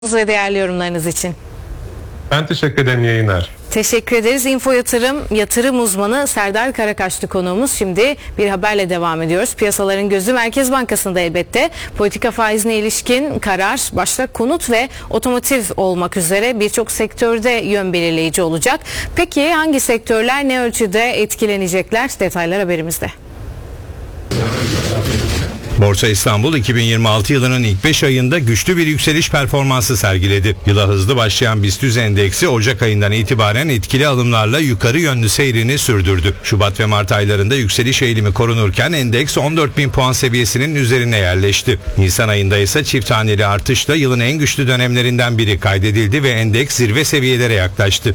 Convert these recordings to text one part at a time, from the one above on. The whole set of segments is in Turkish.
ve değerli yorumlarınız için. Ben teşekkür ederim, yayınlar. Teşekkür ederiz. Info yatırım uzmanı Serdar Karakaşlı konuğumuz. Şimdi bir haberle devam ediyoruz. Piyasaların gözü Merkez Bankası'nda elbette. Politika faizine ilişkin karar başta konut ve otomotiv olmak üzere birçok sektörde yön belirleyici olacak. Peki hangi sektörler ne ölçüde etkilenecekler? Detaylar haberimizde. Borsa İstanbul 2026 yılının ilk 5 ayında güçlü bir yükseliş performansı sergiledi. Yıla hızlı başlayan BIST endeksi Ocak ayından itibaren etkili alımlarla yukarı yönlü seyrini sürdürdü. Şubat ve Mart aylarında yükseliş eğilimi korunurken endeks 14.000 puan seviyesinin üzerine yerleşti. Nisan ayında ise çift haneli artışla yılın en güçlü dönemlerinden biri kaydedildi ve endeks zirve seviyelere yaklaştı.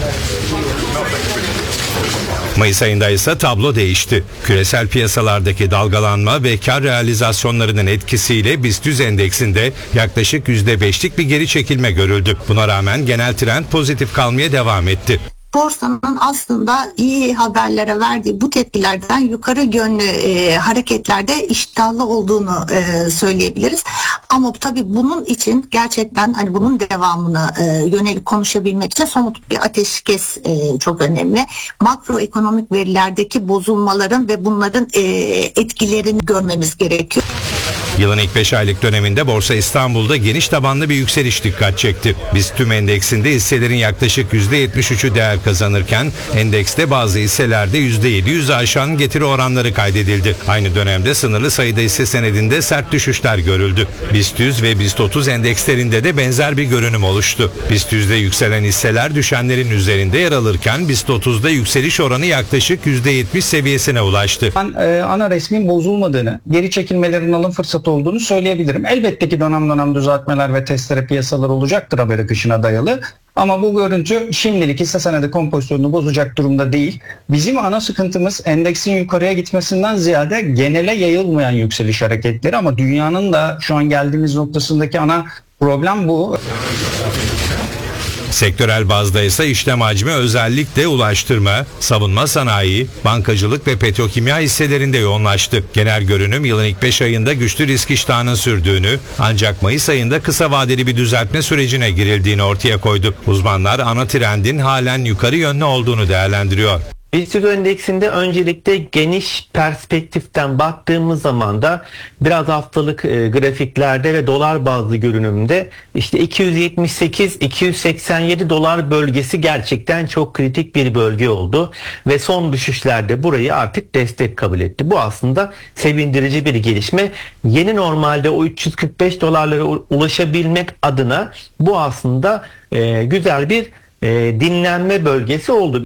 Mayıs ayında ise tablo değişti. Küresel piyasalardaki dalgalanma ve kar realizasyonlarının etkisiyle BIST endeksinde yaklaşık %5'lik bir geri çekilme görüldü. Buna rağmen genel trend pozitif kalmaya devam etti. Borsanın aslında iyi haberlere verdiği bu tepkilerden yukarı yönlü hareketlerde iştahlı olduğunu söyleyebiliriz. Ama tabii bunun için gerçekten hani bunun devamını yönelik konuşabilmek için somut bir ateşkes çok önemli. Makroekonomik verilerdeki bozulmaların ve bunların etkilerini görmemiz gerekiyor. Yılın ilk 5 aylık döneminde Borsa İstanbul'da geniş tabanlı bir yükseliş dikkat çekti. BIST endeksinde hisselerin yaklaşık %73'ü değer kazanırken endekste bazı hisselerde %700'ü aşan getiri oranları kaydedildi. Aynı dönemde sınırlı sayıda hisse senedinde sert düşüşler görüldü. BIST 100 ve BIST 30 endekslerinde de benzer bir görünüm oluştu. BIST 100'de yükselen hisseler düşenlerin üzerinde yer alırken BIST 30'da yükseliş oranı yaklaşık %70 seviyesine ulaştı. Ana resmin bozulmadığını, geri çekilmelerin alım fırsatı olduğunu söyleyebilirim. Elbette ki dönem dönem düzeltmeler ve testere piyasalar olacaktır haber akışına dayalı. Ama bu görüntü şimdilik hisse senedi kompozisyonunu bozacak durumda değil. Bizim ana sıkıntımız endeksin yukarıya gitmesinden ziyade genele yayılmayan yükseliş hareketleri, ama dünyanın da şu an geldiğimiz noktasındaki ana problem bu. Sektörel bazda ise işlem hacmi özellikle ulaştırma, savunma sanayi, bankacılık ve petrokimya hisselerinde yoğunlaştı. Genel görünüm yılın ilk 5 ayında güçlü risk iştahının sürdüğünü, ancak Mayıs ayında kısa vadeli bir düzeltme sürecine girildiğini ortaya koydu. Uzmanlar ana trendin halen yukarı yönlü olduğunu değerlendiriyor. BIST endeksinde öncelikle geniş perspektiften baktığımız zaman da biraz haftalık grafiklerde ve dolar bazlı görünümde işte 278-287 dolar bölgesi gerçekten çok kritik bir bölge oldu ve son düşüşlerde burayı artık destek kabul etti. Bu aslında sevindirici bir gelişme. Yeni normalde o 345 dolarlara ulaşabilmek adına bu aslında güzel bir dinlenme bölgesi oldu.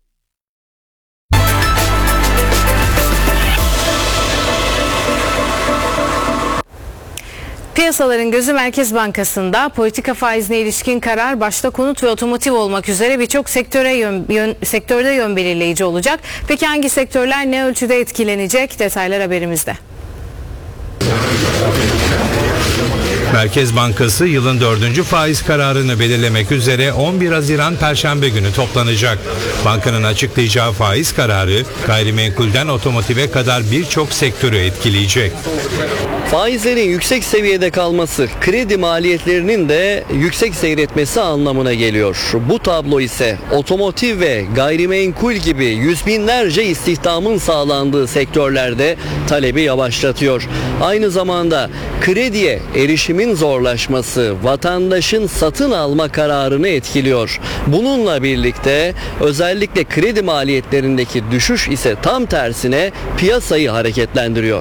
Piyasaların gözü Merkez Bankası'nda. Politika faizine ilişkin karar başta konut ve otomotiv olmak üzere birçok sektörde yön belirleyici olacak. Peki hangi sektörler ne ölçüde etkilenecek? Detaylar haberimizde. Merkez Bankası yılın 4. faiz kararını belirlemek üzere 11 Haziran Perşembe günü toplanacak. Bankanın açıklayacağı faiz kararı gayrimenkulden otomotive kadar birçok sektörü etkileyecek. Faizlerin yüksek seviyede kalması kredi maliyetlerinin de yüksek seyretmesi anlamına geliyor. Bu tablo ise otomotiv ve gayrimenkul gibi yüz binlerce istihdamın sağlandığı sektörlerde talebi yavaşlatıyor. Aynı zamanda krediye erişimin zorlaşması vatandaşın satın alma kararını etkiliyor. Bununla birlikte özellikle kredi maliyetlerindeki düşüş ise tam tersine piyasayı hareketlendiriyor.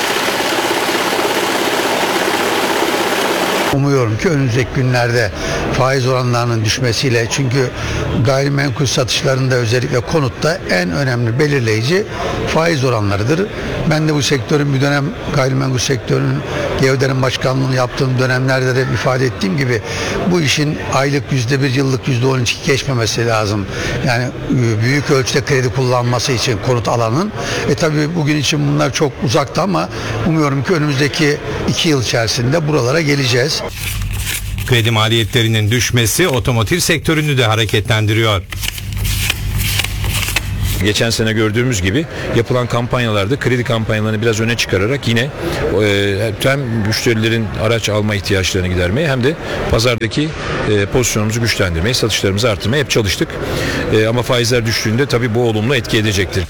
Umuyorum ki önümüzdeki günlerde faiz oranlarının düşmesiyle, çünkü gayrimenkul satışlarında özellikle konutta en önemli belirleyici faiz oranlarıdır. Ben de bu sektörün bir dönem gayrimenkul sektörünün Geoder'in başkanlığını yaptığım dönemlerde de ifade ettiğim gibi bu işin aylık %1 yıllık %12 geçmemesi lazım. Yani büyük ölçüde kredi kullanması için konut alanın. Tabii bugün için bunlar çok uzakta ama umuyorum ki önümüzdeki 2 yıl içerisinde buralara geleceğiz. Kredi maliyetlerinin düşmesi otomotiv sektörünü de hareketlendiriyor. Geçen sene gördüğümüz gibi yapılan kampanyalarda kredi kampanyalarını biraz öne çıkararak yine hem müşterilerin araç alma ihtiyaçlarını gidermeye hem de pazardaki pozisyonumuzu güçlendirmeye, satışlarımızı arttırmaya hep çalıştık. Ama faizler düştüğünde tabii bu olumlu etki edecektir.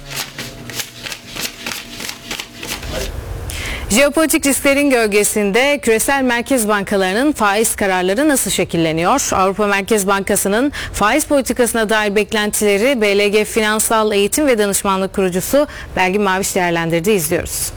Jeopolitik risklerin gölgesinde küresel merkez bankalarının faiz kararları nasıl şekilleniyor? Avrupa Merkez Bankası'nın faiz politikasına dair beklentileri BLG Finansal Eğitim ve Danışmanlık kurucusu Belgin Maviş değerlendirdi. İzliyoruz.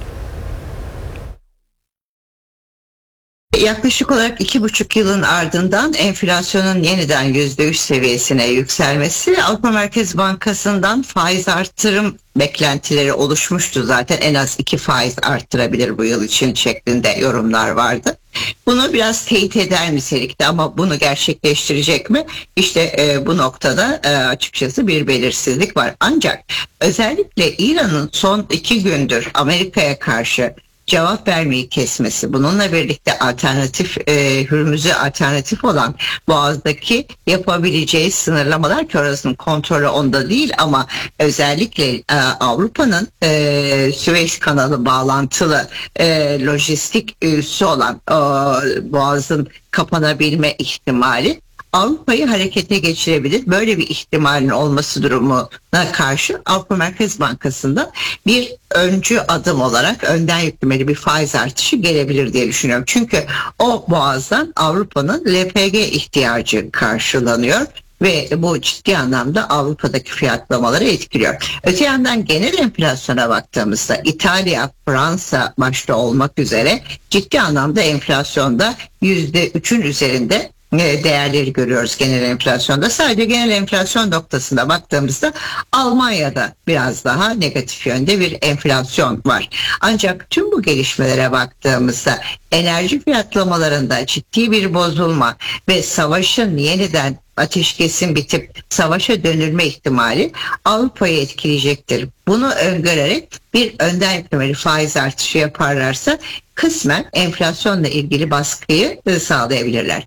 Yaklaşık olarak 2,5 yılın ardından enflasyonun yeniden %3 seviyesine yükselmesi Avrupa Merkez Bankası'ndan faiz artırım beklentileri oluşmuştu. Zaten en az 2 faiz arttırabilir bu yıl için şeklinde yorumlar vardı. Bunu biraz teyit eder nitelikte ama bunu gerçekleştirecek mi? İşte bu noktada açıkçası bir belirsizlik var. Ancak özellikle İran'ın son 2 gündür Amerika'ya karşı cevap vermeyi kesmesi, bununla birlikte Hürmüz'e alternatif olan Boğaz'daki yapabileceği sınırlamalar, ki orasının kontrolü onda değil ama özellikle Avrupa'nın Süveyş kanalı bağlantılı lojistik üssü olan Boğaz'ın kapanabilme ihtimali Avrupa'yı harekete geçirebilir. Böyle bir ihtimalin olması durumuna karşı Avrupa Merkez Bankası'nda bir öncü adım olarak önden yüklemeli bir faiz artışı gelebilir diye düşünüyorum. Çünkü o boğazdan Avrupa'nın LPG ihtiyacı karşılanıyor ve bu ciddi anlamda Avrupa'daki fiyatlamaları etkiliyor. Öte yandan genel enflasyona baktığımızda İtalya, Fransa başta olmak üzere ciddi anlamda enflasyonda %3'ün üzerinde değerleri görüyoruz genel enflasyonda. Sadece genel enflasyon noktasında baktığımızda Almanya'da biraz daha negatif yönde bir enflasyon var. Ancak tüm bu gelişmelere baktığımızda enerji fiyatlamalarında ciddi bir bozulma ve savaşın yeniden ateşkesin bitip savaşa dönülme ihtimali Avrupa'yı etkileyecektir. Bunu öngörerek bir önden yüklemeli faiz artışı yaparlarsa kısmen enflasyonla ilgili baskıyı sağlayabilirler.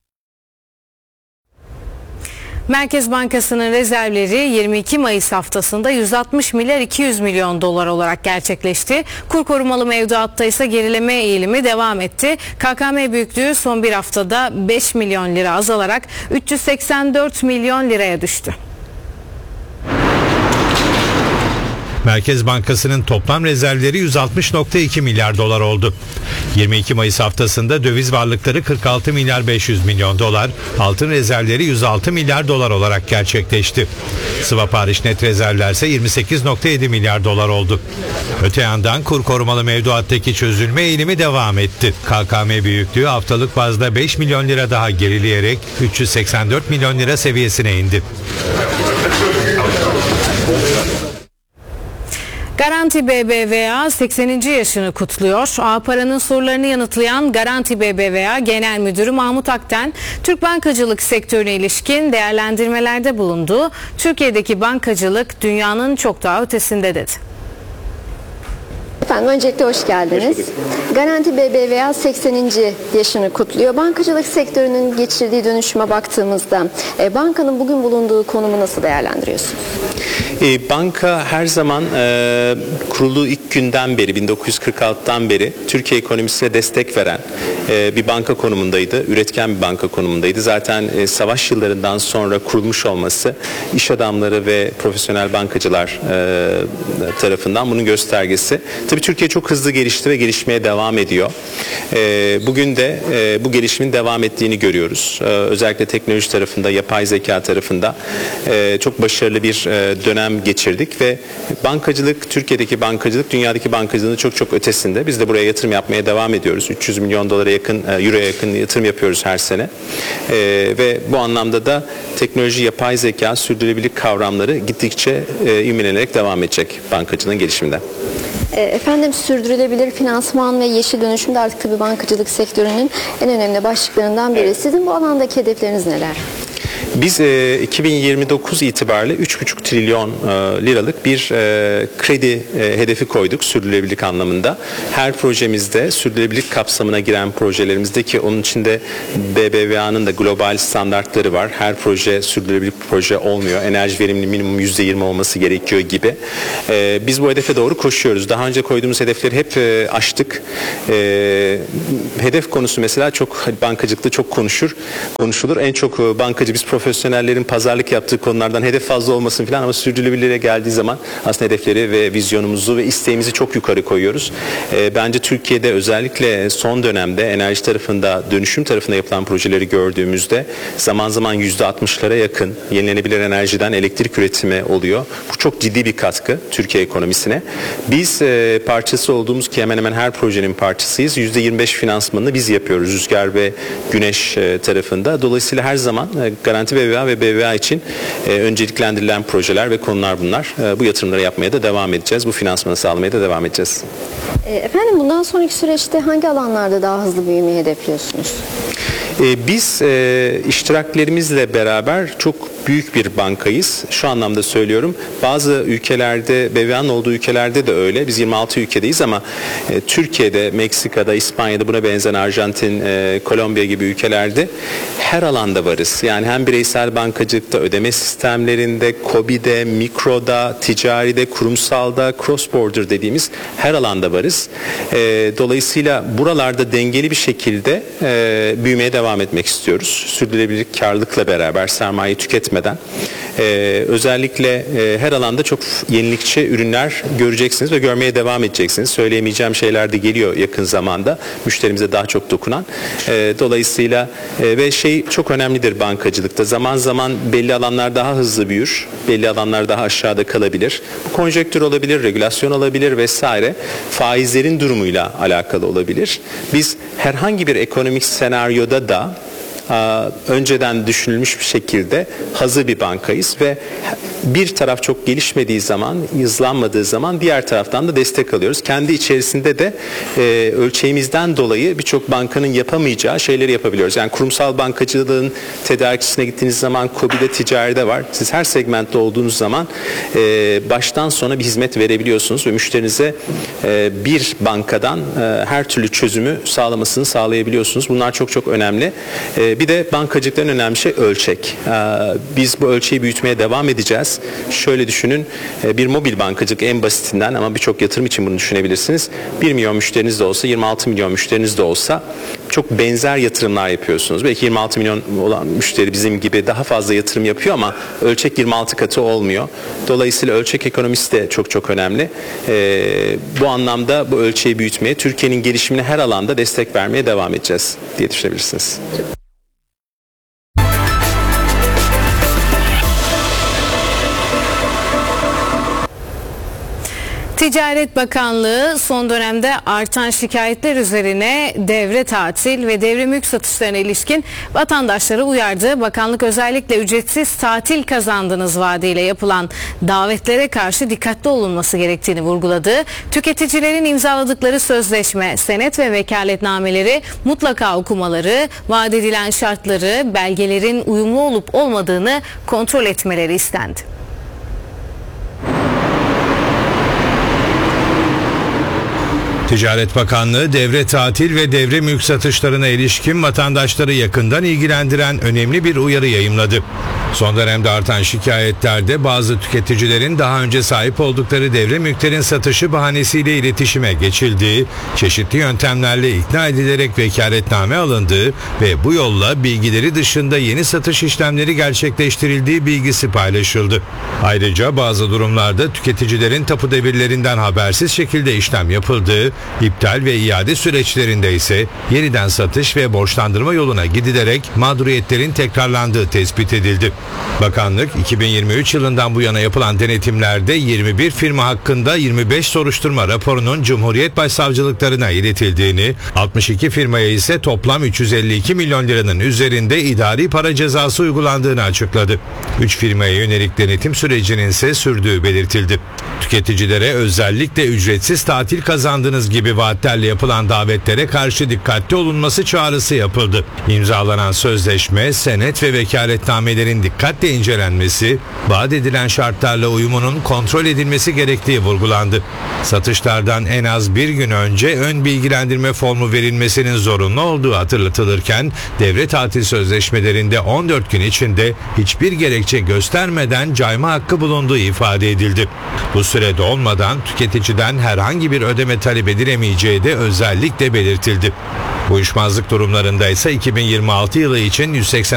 Merkez Bankası'nın rezervleri 22 Mayıs haftasında 160 milyar 200 milyon dolar olarak gerçekleşti. Kur korumalı mevduatta ise gerileme eğilimi devam etti. KKM büyüklüğü son bir haftada 5 milyon lira azalarak 384 milyon liraya düştü. Merkez Bankası'nın toplam rezervleri 160.2 milyar dolar oldu. 22 Mayıs haftasında döviz varlıkları 46 milyar 500 milyon dolar, altın rezervleri 106 milyar dolar olarak gerçekleşti. Swap hariç net rezervler ise 28.7 milyar dolar oldu. Öte yandan kur korumalı mevduattaki çözülme eğilimi devam etti. KKM büyüklüğü haftalık bazda 5 milyon lira daha gerileyerek 384 milyon lira seviyesine indi. Garanti BBVA 80. yaşını kutluyor. Ağpara'nın sorularını yanıtlayan Garanti BBVA Genel Müdürü Mahmut Akten, Türk bankacılık sektörüne ilişkin değerlendirmelerde bulundu. Türkiye'deki bankacılık dünyanın çok daha ötesinde dedi. Efendim öncelikle hoş geldiniz. Garanti BBVA 80. yaşını kutluyor. Bankacılık sektörünün geçirdiği dönüşüme baktığımızda bankanın bugün bulunduğu konumu nasıl değerlendiriyorsunuz? Banka her zaman kurulduğu ilk günden beri 1946'dan beri Türkiye ekonomisine destek veren bir banka konumundaydı. Üretken bir banka konumundaydı. Zaten savaş yıllarından sonra kurulmuş olması iş adamları ve profesyonel bankacılar tarafından bunun göstergesi. Tabii Türkiye çok hızlı gelişti ve gelişmeye devam ediyor. Bugün de bu gelişimin devam ettiğini görüyoruz. Özellikle teknoloji tarafında, yapay zeka tarafında çok başarılı bir dönem geçirdik ve bankacılık, Türkiye'deki bankacılık dünyadaki bankacılığın çok çok ötesinde. Biz de buraya yatırım yapmaya devam ediyoruz. 300 milyon dolara yakın, euroya yakın yatırım yapıyoruz her sene. Ve bu anlamda da teknoloji, yapay zeka, sürdürülebilirlik kavramları gittikçe ivmelenerek devam edecek bankacılığın gelişiminde. Efendim sürdürülebilir finansman ve yeşil dönüşüm de artık tabii bankacılık sektörünün en önemli başlıklarından biri. Sizin bu alandaki hedefleriniz neler? Biz 2029 itibariyle 3,5 trilyon liralık bir kredi hedefi koyduk sürdürülebilirlik anlamında. Her projemizde sürdürülebilirlik kapsamına giren projelerimizde, ki onun içinde BBVA'nın da global standartları var. Her proje sürdürülebilir bir proje olmuyor. Enerji verimliliği minimum %20 olması gerekiyor gibi. Biz bu hedefe doğru koşuyoruz. Daha önce koyduğumuz hedefleri hep aştık. Hedef konusu mesela çok bankacılıkta çok konuşulur. En çok bankacı, biz profesyonellerin pazarlık yaptığı konulardan hedef fazla olmasın falan, ama sürdürülebilirliğe geldiği zaman aslında hedefleri ve vizyonumuzu ve isteğimizi çok yukarı koyuyoruz. Bence Türkiye'de özellikle son dönemde enerji tarafında, dönüşüm tarafında yapılan projeleri gördüğümüzde zaman zaman %60'lara yakın yenilenebilir enerjiden elektrik üretimi oluyor. Bu çok ciddi bir katkı Türkiye ekonomisine. Biz parçası olduğumuz, ki hemen hemen her projenin parçasıyız, %25 finansmanını biz yapıyoruz rüzgar ve güneş tarafında. Dolayısıyla her zaman Garanti BBVA ve BBVA için önceliklendirilen projeler ve konular bunlar. Bu yatırımları yapmaya da devam edeceğiz. Bu finansmanı sağlamaya da devam edeceğiz. Efendim, bundan sonraki süreçte hangi alanlarda daha hızlı büyümeyi hedefliyorsunuz? Biz iştiraklerimizle beraber çok büyük bir bankayız. Şu anlamda söylüyorum. Bazı ülkelerde, BBVA'nın olduğu ülkelerde de öyle. Biz 26 ülkedeyiz ama Türkiye'de, Meksika'da, İspanya'da, buna benzer Arjantin, Kolombiya gibi ülkelerde her alanda varız. Yani hem bireysel bankacılıkta, ödeme sistemlerinde, KOBİ'de, mikroda, ticaride, kurumsalda, cross border dediğimiz her alanda varız. Dolayısıyla buralarda dengeli bir şekilde büyümeye devam etmek istiyoruz. Sürdürülebilir karlılıkla beraber, sermayeyi tüketmeden. Özellikle her alanda çok yenilikçi ürünler göreceksiniz ve görmeye devam edeceksiniz. Söyleyemeyeceğim şeyler de geliyor yakın zamanda. Müşterimize daha çok dokunan. Dolayısıyla ve çok önemlidir bankacılıkta. Zaman zaman belli alanlar daha hızlı büyür. Belli alanlar daha aşağıda kalabilir. Bu konjektür olabilir, regülasyon olabilir vesaire. Faizlerin durumuyla alakalı olabilir. Biz herhangi bir ekonomik senaryoda da önceden düşünülmüş bir şekilde hazır bir bankayız ve bir taraf çok gelişmediği zaman, hızlanmadığı zaman diğer taraftan da destek alıyoruz. Kendi içerisinde de ölçeğimizden dolayı birçok bankanın yapamayacağı şeyleri yapabiliyoruz. Yani kurumsal bankacılığın tedarikçisine gittiğiniz zaman KOBİ'de, ticaride var. Siz her segmentte olduğunuz zaman baştan sona bir hizmet verebiliyorsunuz ve müşterinize bir bankadan her türlü çözümü sağlamasını sağlayabiliyorsunuz. Bunlar çok çok önemli. Bir de bankacılıkta en önemli şey ölçek. Biz bu ölçeği büyütmeye devam edeceğiz. Şöyle düşünün, bir mobil bankacılık en basitinden, ama birçok yatırım için bunu düşünebilirsiniz. 1 milyon müşteriniz de olsa, 26 milyon müşteriniz de olsa çok benzer yatırımlar yapıyorsunuz. Belki 26 milyon olan müşteri bizim gibi daha fazla yatırım yapıyor ama ölçek 26 katı olmuyor. Dolayısıyla ölçek ekonomisi de çok çok önemli. Bu anlamda bu ölçeği büyütmeye, Türkiye'nin gelişimine her alanda destek vermeye devam edeceğiz diye düşünebilirsiniz. Ticaret Bakanlığı son dönemde artan şikayetler üzerine devre tatil ve devre mülk satışlarına ilişkin vatandaşları uyardı. Bakanlık özellikle ücretsiz tatil kazandınız vaadiyle yapılan davetlere karşı dikkatli olunması gerektiğini vurguladı. Tüketicilerin imzaladıkları sözleşme, senet ve vekaletnameleri mutlaka okumaları, vaat edilen şartları, belgelerin uyumlu olup olmadığını kontrol etmeleri istendi. Ticaret Bakanlığı devre tatil ve devre mülk satışlarına ilişkin vatandaşları yakından ilgilendiren önemli bir uyarı yayımladı. Son dönemde artan şikayetlerde bazı tüketicilerin daha önce sahip oldukları devre mülklerin satışı bahanesiyle iletişime geçildiği, çeşitli yöntemlerle ikna edilerek vekaletname alındığı ve bu yolla bilgileri dışında yeni satış işlemleri gerçekleştirildiği bilgisi paylaşıldı. Ayrıca bazı durumlarda tüketicilerin tapu devirlerinden habersiz şekilde işlem yapıldığı, iptal ve iade süreçlerinde ise yeniden satış ve borçlandırma yoluna gidilerek mağduriyetlerin tekrarlandığı tespit edildi. Bakanlık 2023 yılından bu yana yapılan denetimlerde 21 firma hakkında 25 soruşturma raporunun Cumhuriyet Başsavcılıklarına iletildiğini, 62 firmaya ise toplam 352 milyon liranın üzerinde idari para cezası uygulandığını açıkladı. 3 firmaya yönelik denetim sürecinin ise sürdüğü belirtildi. Tüketicilere özellikle ücretsiz tatil kazandınız gibi vaatlerle yapılan davetlere karşı dikkatli olunması çağrısı yapıldı. İmzalanan sözleşme, senet ve vekaletnamelerin dikkatle incelenmesi, vaat edilen şartlarla uyumunun kontrol edilmesi gerektiği vurgulandı. Satışlardan en az bir gün önce ön bilgilendirme formu verilmesinin zorunlu olduğu hatırlatılırken, devre tatil sözleşmelerinde 14 gün içinde hiçbir gerekçe göstermeden cayma hakkı bulunduğu ifade edildi. Bu süre dolmadan tüketiciden herhangi bir ödeme talep edilemeyeceği de özellikle belirtildi. Uyuşmazlık durumlarında ise 2026 yılı için 180